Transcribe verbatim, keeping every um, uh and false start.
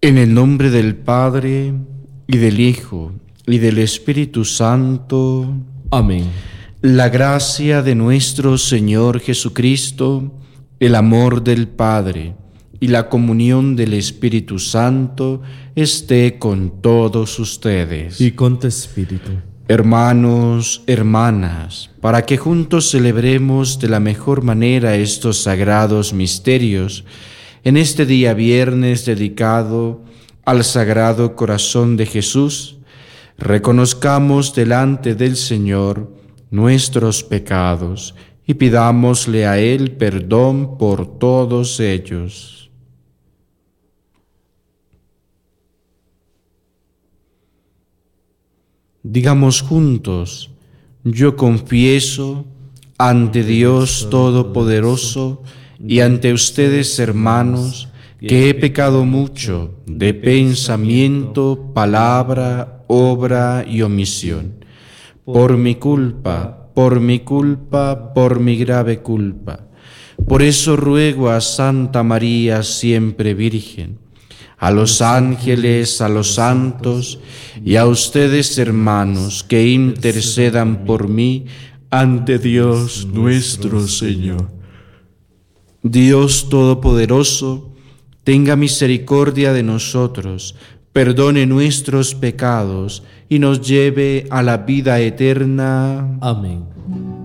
En el nombre del Padre, y del Hijo, y del Espíritu Santo. Amén. La gracia de nuestro Señor Jesucristo, el amor del Padre y la comunión del Espíritu Santo esté con todos ustedes. Y con tu espíritu. Hermanos, hermanas, para que juntos celebremos de la mejor manera estos sagrados misterios, en este día viernes dedicado al Sagrado Corazón de Jesús, reconozcamos delante del Señor nuestros pecados y pidámosle a Él perdón por todos ellos. Digamos juntos: yo confieso ante Dios Todopoderoso y ante ustedes, hermanos, que he pecado mucho de pensamiento, palabra, obra y omisión. Por mi culpa, por mi culpa, por mi grave culpa. Por eso ruego a Santa María, siempre Virgen, a los ángeles, a los santos y a ustedes, hermanos, que intercedan por mí ante Dios nuestro Señor. Dios Todopoderoso, tenga misericordia de nosotros, perdone nuestros pecados y nos lleve a la vida eterna. Amén.